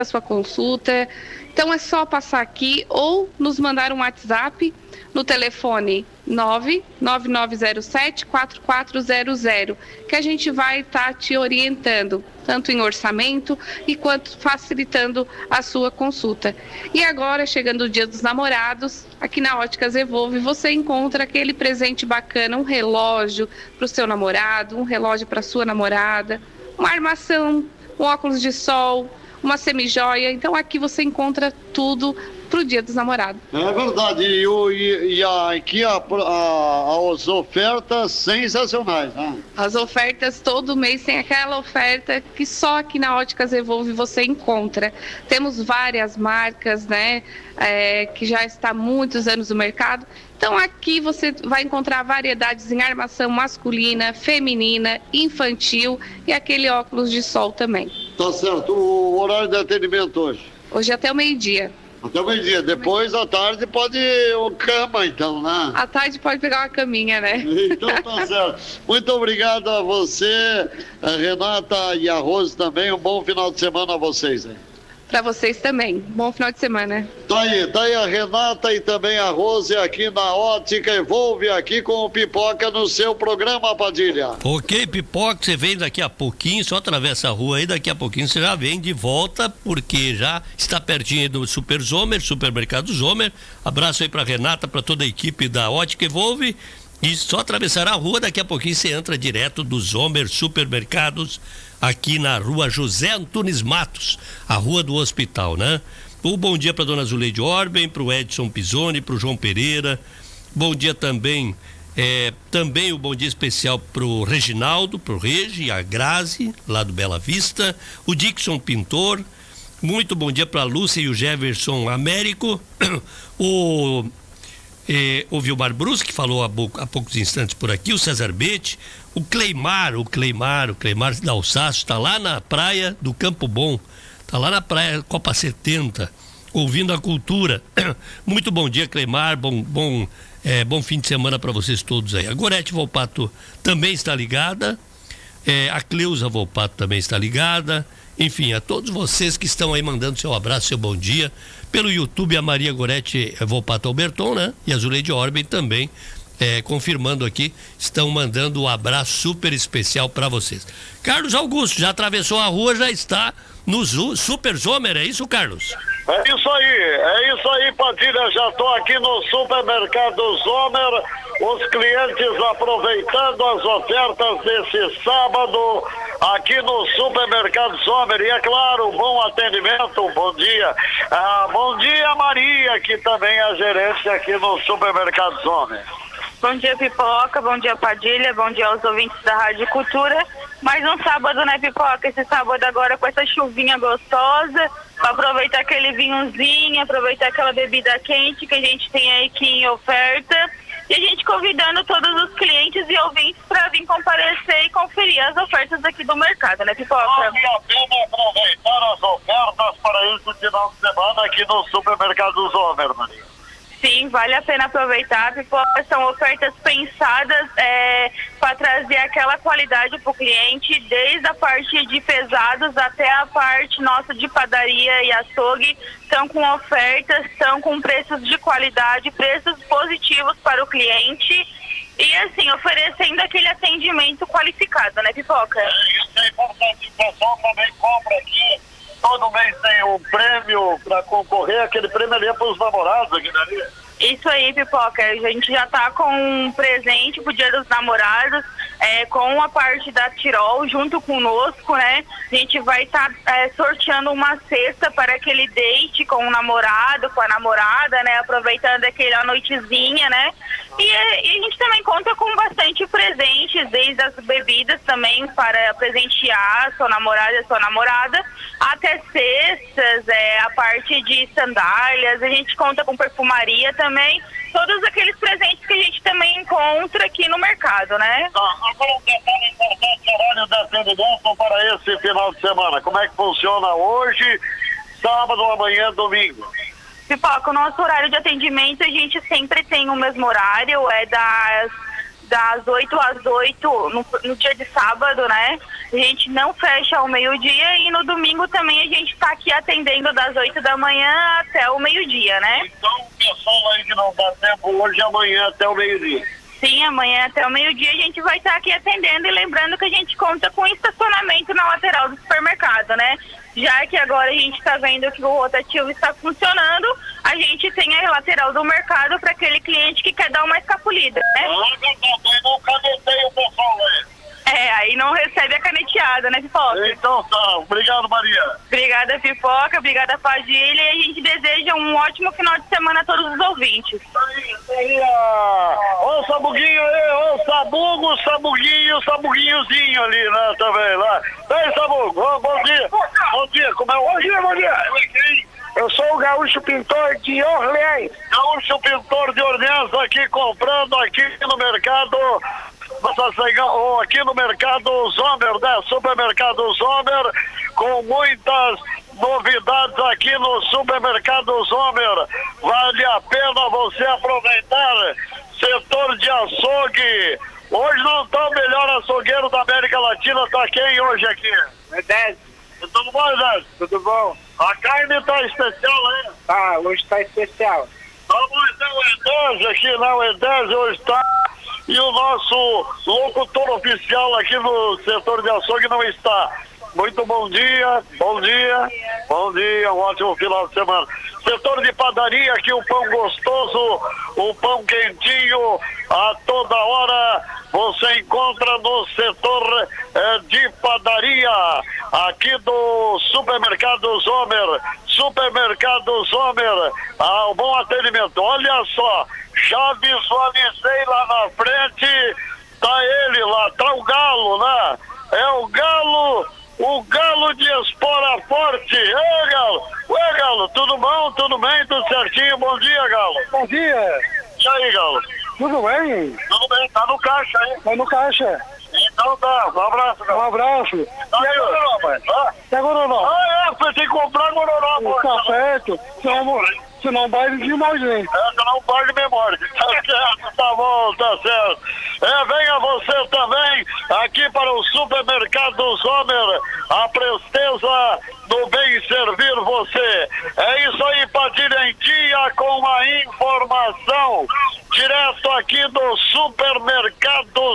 a sua consulta. Então é só passar aqui ou nos mandar um WhatsApp no telefone 99907-4400, que a gente vai estar te orientando, tanto em orçamento e quanto facilitando a sua consulta. E agora, chegando o Dia dos Namorados, aqui na Óticas Evolve, você encontra aquele presente bacana, um relógio para o seu namorado, um relógio para a sua namorada, uma armação, um óculos de sol, uma semijoia. Então aqui você encontra tudo pro Dia dos Namorados. É verdade, aqui as ofertas sensacionais, né? As ofertas todo mês tem aquela oferta que só aqui na Óticas Evolve você encontra. Temos várias marcas, né, que já está há muitos anos no mercado. Então aqui você vai encontrar variedades em armação masculina, feminina, infantil e aquele óculos de sol também. Tá certo. O horário de atendimento hoje? Hoje até o meio-dia. Até o meio-dia. Depois, à tarde, pode cama, então, né? À tarde pode pegar uma caminha, né? Então tá certo. Muito obrigado a você, a Renata e a Rose também. Um bom final de semana a vocês, hein? Para vocês também. Bom final de semana. Tá aí a Renata e também a Rose aqui na Ótica Evolve, aqui com o Pipoca no seu programa, Padilha. Ok, Pipoca, você vem daqui a pouquinho, só atravessa a rua aí, daqui a pouquinho você já vem de volta, porque já está pertinho do Super Zomer, Supermercado Zomer. Abraço aí pra Renata, pra toda a equipe da Ótica Evolve. E só atravessar a rua, daqui a pouquinho você entra direto do Zomer Supermercados, aqui na rua José Antunes Matos, a rua do hospital, né? Um bom dia para dona Zuleide Orben, para o Edson Pisoni, para o João Pereira. Bom dia também, também o bom dia especial para o Reginaldo, para o Regi, a Grazi, lá do Bela Vista, o Dixon Pintor. Muito bom dia para a Lúcia e o Jefferson Américo, o Vilmar Brus, que falou há poucos instantes por aqui, o César Bete, o Cleimar da Alsácio, está lá na praia do Campo Bom, está lá na praia Copa 70, ouvindo a cultura. Muito bom dia, Cleimar, bom fim de semana para vocês todos aí. A Gorete Volpato também está ligada, a Cleusa Volpato também está ligada. Enfim, a todos vocês que estão aí mandando seu abraço, seu bom dia. Pelo YouTube, a Maria Gorete Volpato Alberton, né? E a Zuleide Orben também, confirmando aqui, estão mandando um abraço super especial para vocês. Carlos Augusto, já atravessou a rua, já está no Super Zomer, é isso, Carlos? É isso aí, Padilha, já estou aqui no Supermercado Zomer, os clientes aproveitando as ofertas desse sábado aqui no Supermercado Zomer, e é claro, bom atendimento, bom dia. Bom dia, Maria, que também é gerente aqui no Supermercado Zomer. Bom dia, Pipoca, bom dia, Padilha, bom dia aos ouvintes da Rádio Cultura. Mais um sábado, né, Pipoca? Esse sábado agora com essa chuvinha gostosa, para aproveitar aquele vinhozinho, aproveitar aquela bebida quente que a gente tem aí aqui em oferta. E a gente convidando todos os clientes e ouvintes para vir comparecer e conferir as ofertas aqui do mercado, né, Pipoca? Vale a pena aproveitar as ofertas para esse final de semana aqui no Supermercado Zomer, Maria. Sim, vale a pena aproveitar, Pipoca. São ofertas pensadas para trazer aquela qualidade para o cliente, desde a parte de pesados até a parte nossa de padaria e açougue. Estão com ofertas, estão com preços de qualidade, preços positivos para o cliente e assim, oferecendo aquele atendimento qualificado, né, Pipoca? Isso é importante, o pessoal também compra aqui. Todo mês tem um prêmio para concorrer, aquele prêmio ali é para os namorados aqui na linha. Isso aí, Pipoca, a gente já tá com um presente pro Dia dos Namorados, com a parte da Tirol junto conosco, né? A gente vai estar sorteando uma cesta para aquele date com o namorado, com a namorada, né? Aproveitando aquela noitezinha, né? E a gente também conta com bastante presentes, desde as bebidas também para presentear sua namorada e sua namorada, até cestas, a parte de sandálias, a gente conta com perfumaria também, todos aqueles presentes que a gente também encontra aqui no mercado, né? Agora um detalhe importante, horário de atendimento para esse final de semana. Como é que funciona hoje, sábado, amanhã, domingo? Pipoca, o nosso horário de atendimento, a gente sempre tem o mesmo horário, das 8 às 8 no dia de sábado, né? A gente não fecha ao meio-dia e no domingo também a gente está aqui atendendo das 8 da manhã até o meio-dia, né? Então o pessoal aí que não dá tempo hoje, amanhã até o meio-dia. Sim, amanhã até o meio-dia a gente vai estar aqui atendendo e lembrando que a gente conta com estacionamento na lateral do supermercado, né? Já que agora a gente está vendo que o rotativo está funcionando, a gente tem a lateral do mercado para aquele cliente que quer dar uma escapulida, né? Não canetei o pessoal aí. Aí não recebe a caneteada, né, Pipoca? Então tá, obrigado, Maria. Obrigada, Pipoca, obrigada, Padilha, e a gente deseja um ótimo final de semana a todos os ouvintes. Ô Sabuguinho aí, ô Sabugo, Sabuguinhozinho ali, né, também, lá. Ei, Sabugo, bom dia. Bom dia, como é? Bom dia. Eu sou o Gaúcho Pintor de Orleans. Gaúcho Pintor de Orleans aqui comprando aqui no mercado... aqui no Mercado Zomer, né? Supermercado Zomer, com muitas novidades aqui no Supermercado Zomer. Vale a pena você aproveitar. Setor de açougue. Hoje não está o melhor açougueiro da América Latina. Está quem hoje aqui? É 10. Tudo bom, Zé? Tudo bom? A carne está especial aí? Ah, hoje está especial. Vamos então, o E10 aqui, não, o E10 hoje está. E o nosso locutor oficial aqui no setor de açougue não está. Muito bom dia, um ótimo final de semana. Setor de padaria, aqui o pão gostoso, o pão quentinho, a toda hora você encontra no setor de padaria, aqui do Supermercado Zomer. Supermercado Zomer, um bom atendimento. Olha só, já visualizei lá na frente, tá ele lá, tá o Galo, né? É o Galo de Espora Forte. Ei, Galo! Ué, Galo, tudo bom? Tudo bem? Tudo certinho? Bom dia, Galo. Bom dia. E aí, Galo? Tudo bem? Tudo bem, tá no caixa aí. Tá no caixa. Então tá, um abraço, Galo. Um abraço. E a gororó, pai? E a gororó? Você tem que comprar gororó, pô. Tá certo. Senão vai vir mais gente. Não pode memória. Tá certo, tá bom, tá certo. Venha você também aqui para o Supermercado Zomer, a presteza do bem servir você. É isso aí, Padilha em dia com a informação direto aqui do Supermercado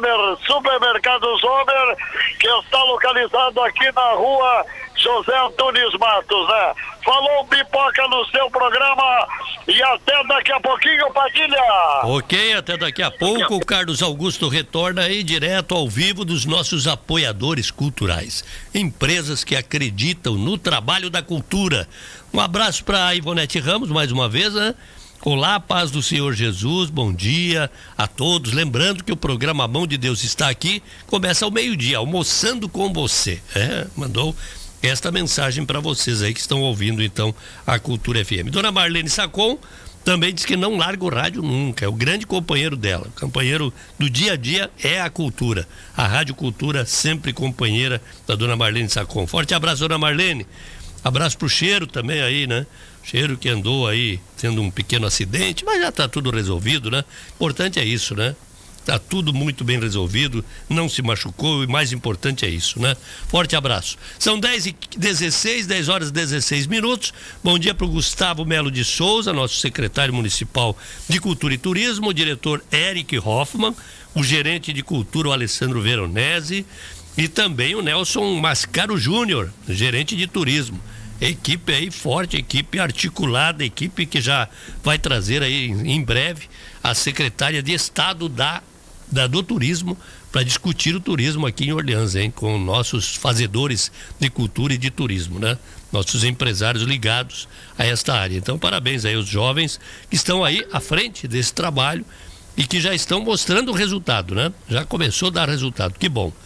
Zomer, que está localizado aqui na rua José Antunes Matos, né? Falou, Pipoca, no seu programa e até daqui a pouquinho, Padilha. Ok, até daqui a pouco. O Carlos Augusto retorna aí direto ao vivo dos nossos apoiadores culturais, empresas que acreditam no trabalho da cultura. Um abraço para a Ivonete Ramos mais uma vez, né? Olá, paz do Senhor Jesus, bom dia a todos. Lembrando que o programa Mão de Deus está aqui, começa ao meio-dia, almoçando com você. Mandou esta mensagem para vocês aí que estão ouvindo então a Cultura FM. Dona Marlene Sacon também diz que não larga o rádio nunca, é o grande companheiro dela, o companheiro do dia a dia é a cultura, a Rádio Cultura sempre companheira da Dona Marlene Sacon. Forte abraço, Dona Marlene. Abraço pro Cheiro também aí, né? Cheiro que andou aí tendo um pequeno acidente, mas já tá tudo resolvido, né? Importante é isso, né? Tá tudo muito bem resolvido, não se machucou e mais importante é isso, né? Forte abraço. São 10h16, 10 horas e 16 minutos. Bom dia pro Gustavo Melo de Souza, nosso secretário municipal de Cultura e Turismo, o diretor Eric Hoffman, o gerente de cultura, o Alessandro Veronese, e também o Nelson Mascaro Júnior, gerente de turismo. Equipe aí forte, equipe articulada, equipe que já vai trazer aí em breve a secretária de Estado do Turismo para discutir o turismo aqui em Orleans, hein? Com nossos fazedores de cultura e de turismo, né? Nossos empresários ligados a esta área. Então, parabéns aí aos jovens que estão aí à frente desse trabalho e que já estão mostrando o resultado, né? Já começou a dar resultado, que bom.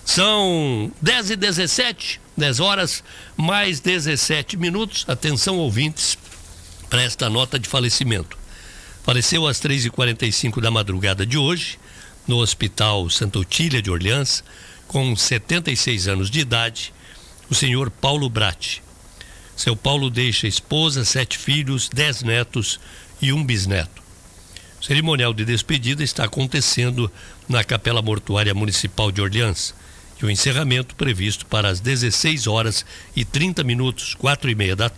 São 10h17, 10 horas mais 17 minutos. Atenção, ouvintes, para esta nota de falecimento. Faleceu às 3h45 da madrugada de hoje, no Hospital Santa Otília de Orleans, com 76 anos de idade, o senhor Paulo Bratti. Seu Paulo deixa esposa, 7 filhos, 10 netos e um bisneto. O cerimonial de despedida está acontecendo na Capela Mortuária Municipal de Orleans. E o encerramento previsto para as 16h30, 4h30 da tarde.